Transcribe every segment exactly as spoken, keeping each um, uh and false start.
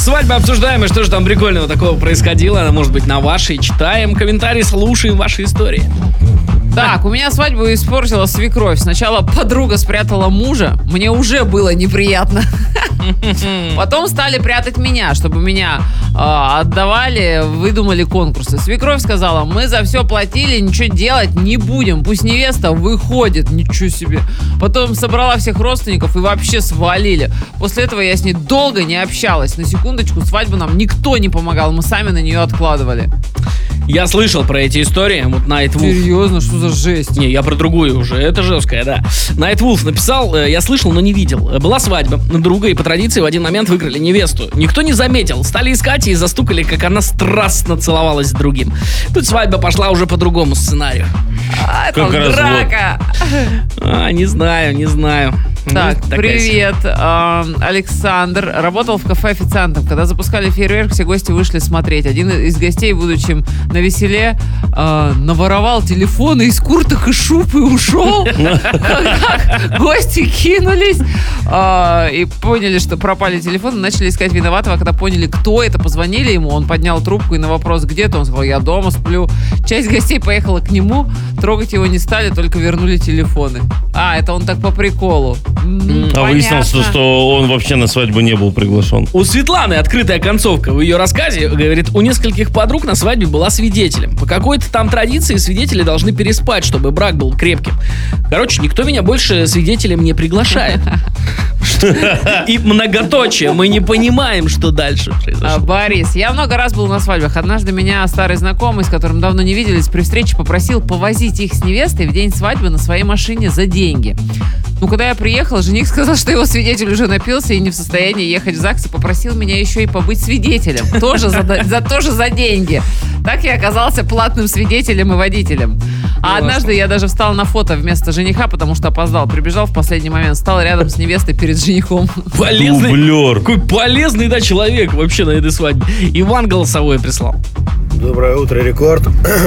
свадьба обсуждаем, и что же там прикольного такого происходило? Может быть, на вашей. Читаем комментарии, слушаем ваши истории. Так, у меня свадьбу испортила свекровь. Сначала подруга спрятала мужа. Мне уже было неприятно. Потом стали прятать меня, чтобы меня э, отдавали, выдумали конкурсы. Свекровь сказала, мы за все платили, ничего делать не будем. Пусть невеста выходит. Ничего себе. Потом собрала всех родственников и вообще свалили. После этого я с ней долго не общалась. На секундочку, свадьбу нам никто не помогал. Мы сами на нее откладывали. Я слышал про эти истории. Вот Night Wolf. Серьезно? Что за жесть? Не, я про другую уже. Это жесткая, да. Night Wolf написал, я слышал, но не видел. Была свадьба друга, и по традиции в один момент выкрали невесту. Никто не заметил. Стали искать и застукали, как она страстно целовалась с другим. Тут свадьба пошла уже по другому сценарию. А, это драка. А, не знаю, не знаю. Так, ну, привет, э, Александр. Работал в кафе официантом. Когда запускали фейерверк, все гости вышли смотреть. Один из гостей, будучи на веселе, э, наворовал телефоны из курток и шуб и ушел. Гости кинулись и поняли, что пропали телефоны, начали искать виноватого. Когда поняли, кто это, позвонили ему, он поднял трубку, и на вопрос, где ты, он сказал, я дома сплю. Часть гостей поехала к нему, трогать его не стали, только вернули телефоны. А, это он так по приколу. Mm, а выяснилось, что он вообще на свадьбу не был приглашен. У Светланы открытая концовка в ее рассказе. Говорит, у нескольких подруг на свадьбе была свидетелем. По какой-то там традиции свидетели должны переспать, чтобы брак был крепким. Короче, никто меня больше свидетелем не приглашает. И многоточие. Мы не понимаем, что дальше произошло. Борис, я много раз был на свадьбах. Однажды меня старый знакомый, с которым давно не виделись, при встрече попросил повозить их с невестой в день свадьбы на своей машине за деньги. Ну, когда я приехала, жених сказал, что его свидетель уже напился и не в состоянии ехать в ЗАГС, и попросил меня еще и побыть свидетелем. Тоже за, за, тоже за деньги. Так я оказался платным свидетелем и водителем. А однажды я даже встал на фото вместо жениха, потому что опоздал. Прибежал в последний момент, стал рядом с невестой перед женихом. Полезный, Дублер. Какой полезный, да, человек вообще на этой свадьбе. Иван голосовое прислал. Доброе утро, Рекорд.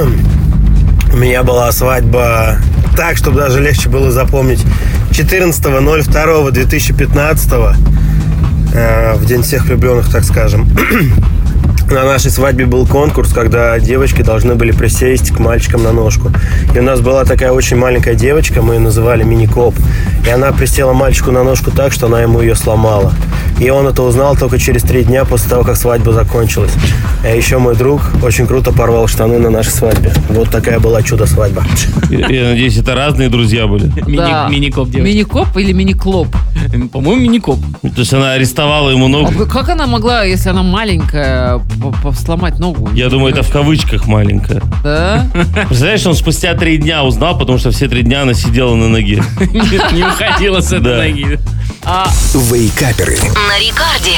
У меня была свадьба так, чтобы даже легче было запомнить. четырнадцатого ноль второго две тысячи пятнадцатого, э, в день всех влюбленных, так скажем. На нашей свадьбе был конкурс, когда девочки должны были присесть к мальчикам на ножку. И у нас была такая очень маленькая девочка, мы ее называли Мини-Коп. И она присела мальчику на ножку так, что она ему ее сломала. И он это узнал только через три дня после того, как свадьба закончилась. А еще мой друг очень круто порвал штаны на нашей свадьбе. Вот такая была чудо-свадьба. Я, я надеюсь, это разные друзья были. Мини, Да. Мини-коп девочка. Мини-коп или мини-клоп? По-моему, мини-коп. То есть она арестовала ему ногу. А как она могла, если она маленькая, по- по- сломать ногу? Я думаю, это в кавычках маленькая. Да? Представляешь, он спустя три дня узнал, потому что все три дня она сидела на ноге. Не уходила с этой Да. ноги. А Вейкаперы. На Рекорде.